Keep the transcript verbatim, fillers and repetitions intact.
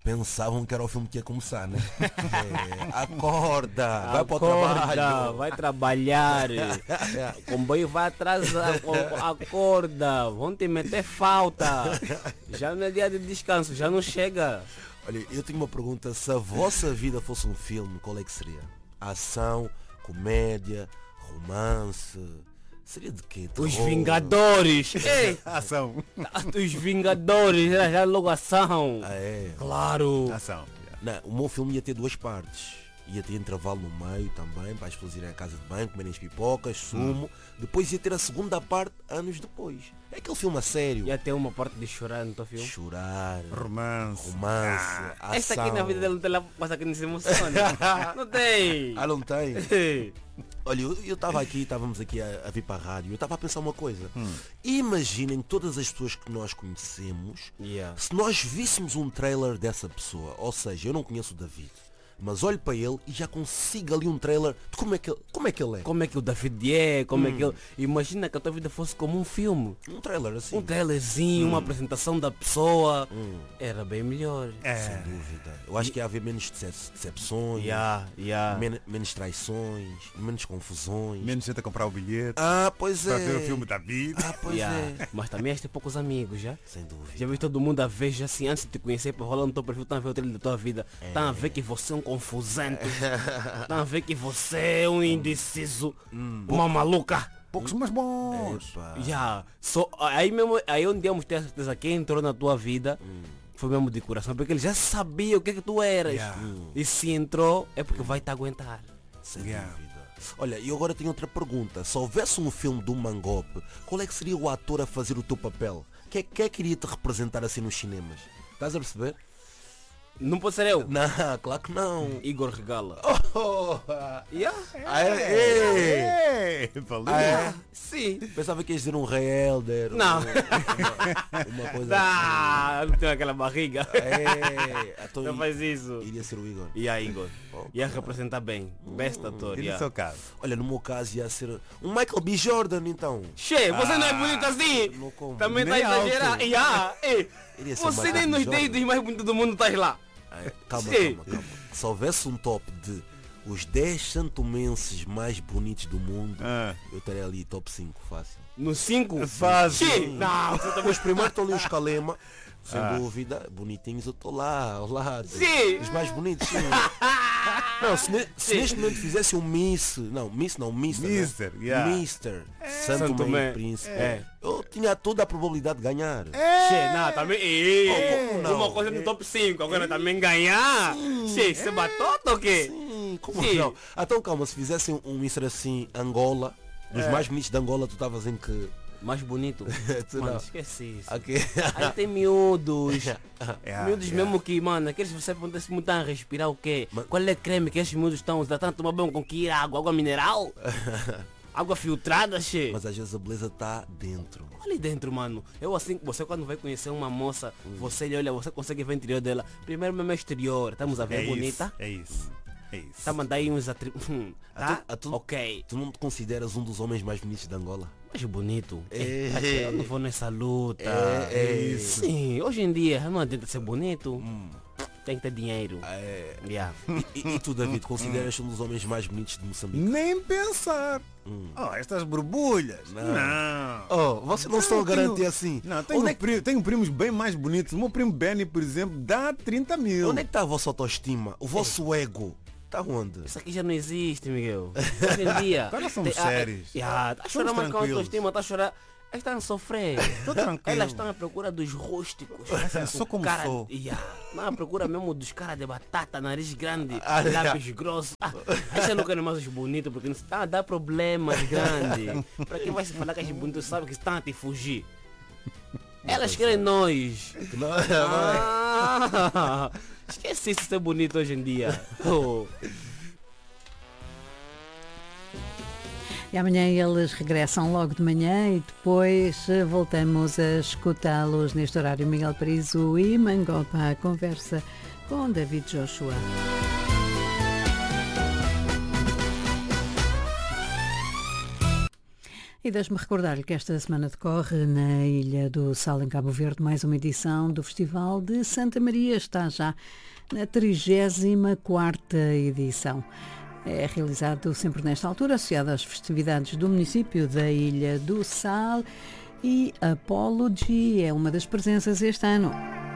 pensavam que era o filme que ia começar, né? É, acorda, vai para o Acorda, trabalho. vai trabalhar. O comboio vai atrasar. Acorda, vão te meter falta. Já não é dia de descanso, já não chega. Olha, eu tenho uma pergunta. Se a vossa vida fosse um filme, qual é que seria? Ação, comédia, romance? Seria de quê? Os Terror? Vingadores. Ei, Ação. os Vingadores, era já logo ação. Ah, é? Claro. Ação. Não, o meu filme ia ter duas partes. Ia ter intervalo no meio também, para as pessoas irem à casa de banho, comerem as pipocas, sumo. Hum. Depois ia ter a segunda parte anos depois. É aquele filme a sério. Ia ter uma parte de chorar no teu filme. Chorar, Romance. romance, Ah, ação. Esta aqui na vida dele não tem lá coisa que não se emociona. Não tem. Ah, não tem? Olha, eu estava aqui, estávamos aqui a, a vir para a rádio, eu estava a pensar uma coisa. Hum. Imaginem todas as pessoas que nós conhecemos, Yeah. se nós víssemos um trailer dessa pessoa, ou seja, eu não conheço o David, mas olho para ele e já consigo ali um trailer de como é que ele, como é, que ele é. Como é que o David é, como Hum. é que ele... Imagina que a tua vida fosse como um filme. Um trailer assim. Um trailerzinho, Hum. uma apresentação da pessoa. Hum. Era bem melhor. Sem É. dúvida. Eu acho que ia haver menos decep- decepções, Yeah, yeah. men- menos traições, menos confusões. Menos gente a comprar o bilhete Ah, pois é. para ver o filme da vida. Ah, pois Yeah. é. Mas também has ter poucos amigos, já? Sem dúvida. Já vi todo mundo a ver, já assim, antes de te conhecer, por rolar no teu perfil, estão a ver o trailer da tua vida. Estão a ver que você é um confusante. Estão a ver que você é um indeciso. Uma maluca. Poucos, mas bons. Epa. Já. Só, aí mesmo, aí onde íamos ter a certeza que entrou na tua vida foi mesmo de coração, porque ele já sabia o que é que tu eras. Yeah. E se entrou, é porque vai te aguentar. Sem Yeah. dúvida. Olha, e agora tenho outra pergunta. Se houvesse um filme do Mangope, qual é que seria o ator a fazer o teu papel? Quem é, quem é que iria te representar assim nos cinemas? Estás a perceber? Não pode ser eu. Não, claro que não. Igor Regala. Oh, ah, Yeah. é, é. Ei, valeu. Ah, é? Sim. Pensava que ias dizer um Rei Helder. Não. Uma, uma coisa Ah, não tem aquela barriga. assim. É, então Não i- faz isso. iria ser o Igor. E aí, Igor? Oh, Ia representar bem. Best ator. E no Yeah. seu caso? Olha, no meu caso ia ser um Michael B. Jordan, então. Che, você não é bonito assim. Não como. Também tá Nem exagerando. alto. Yeah. Ei, Iria ser você Michael nem B. nos Jordan. dedos mais bonitos do mundo estás lá. É, calma, Sim. calma, calma. Se houvesse um top de os dez santomenses mais bonitos do mundo, Ah. eu estaria ali top cinco, fácil. No cinco? Fácil. Che, não, você tá Os primeiros estão ali os Calema, sem Ah. dúvida, bonitinhos, eu estou lá, ao lado. Sim. Os mais bonitos, sim. Não, se, ne- se Sim. neste momento fizesse um Miss, não, Miss não, Mister, Mister, né? yeah. Mister, Santo Santo Tomé Tomé. e Príncipe, É. eu tinha toda a probabilidade de ganhar. Che, não, também. Ei, Oh, como não? uma coisa no top cinco, agora também ganhar. Che, você batota ou quê? Sim, como Sim. não? Então calma, se fizessem um Mister assim, Angola, dos mais bonitos de Angola, tu estavas em que... Mais bonito. Tu Mano, não. esqueci isso. Ok. Aí tem miúdos. Yeah, miúdos yeah. mesmo que, mano, aqueles que você pergunta se estão a respirar o quê? Mas- Qual é creme que esses miúdos estão usando? Estão a tomar banho com que água? Água mineral? Água filtrada, che? Mas às vezes a beleza está dentro. Ali dentro, mano. Eu assim, você quando vai conhecer uma moça, você lhe olha, você consegue ver o interior dela. Primeiro mesmo é exterior. Estamos a ver É bonita? isso. É isso. É isso. Tá mandando aí uns atributos. A Tá? tu- a tu- Ok. Tu não te consideras um dos homens mais bonitos de Angola? Mais bonito. É. É, eu não vou nessa luta. É, é isso. Sim, hoje em dia não adianta ser bonito. Tem que ter dinheiro. É. Yeah. E, e tu, David, consideras um dos homens mais bonitos de Moçambique? Nem pensar. Oh, estas borbulhas. Não. Não. Oh, vocês não estão a tenho- garantir assim. Não, tenho, Onde é que- pri- tenho primos bem mais bonitos. O meu primo Benny, por exemplo, dá trinta mil. Onde é que está a vossa autoestima? O vosso ego? Está onde? Isso aqui já não existe, Miguel. Hoje em dia. Agora somos tem- ah, sérios. ah, tá a chorar Somos mais com a tranquilos. autoestima, tá a chorar. Elas estão a sofrer. Tô tranquilo. Elas estão à procura dos rústicos. Sou como cara, sou. Yeah. Não à procura mesmo dos caras de batata, nariz grande, Ah, lábios grossos. Ah, elas não querem mais os bonitos porque não está a dar problemas grandes. Para quem vai se falar que as bonitas sabe que estão a te fugir. Elas querem nós. Não, Ah, esquece isso de ser bonito hoje em dia. Oh. E amanhã eles regressam logo de manhã e depois eh, voltamos a escutá-los neste horário. Miguel Perizo e Mangopa, a conversa com David Joshua. E deixe-me recordar-lhe que esta semana decorre na Ilha do Sal, em Cabo Verde, mais uma edição do Festival de Santa Maria. Está já na trigésima quarta edição. É realizado sempre nesta altura, associado às festividades do município da Ilha do Sal, e Apology é uma das presenças este ano.